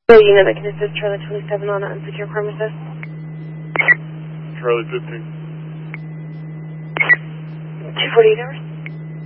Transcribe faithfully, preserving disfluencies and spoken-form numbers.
So you know that can assist Charlie twenty-seven on an unsecure premises? Charlie fifteen. two forty-eight hours?